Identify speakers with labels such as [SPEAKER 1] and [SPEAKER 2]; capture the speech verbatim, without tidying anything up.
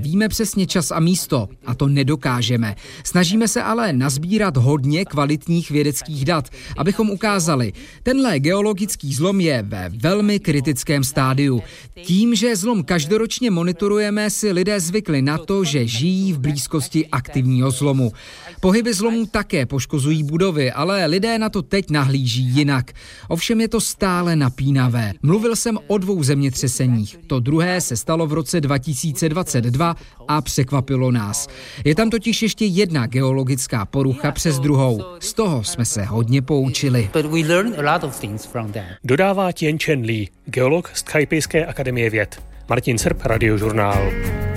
[SPEAKER 1] víme přesně čas a místo a to nedokážeme. Snažíme se ale nazbírat hodně kvalitních vědeckých dat, abychom ukázali, tenhle geologický zlom je ve velmi kritickém stádiu. Tím, že zlom každoročně monitorujeme, si lidé zvykli na to, že žijí v blízkosti aktivního zlomu. Pohyby zlomů také poškozují budovy, ale lidé na to teď nahlíží jinak. Ovšem je to stále napínavé. Mluvil jsem o dvou zemětřeseních. To druhé se stalo v roce dva tisíce dvacet dva a překvapilo nás. Je tam totiž ještě jedna geologická porucha přes druhou. Z toho jsme se hodně poučili.
[SPEAKER 2] Dodává Tien Chen Li, geolog z Taipejské akademie věd. Martin Srb, Radiožurnál.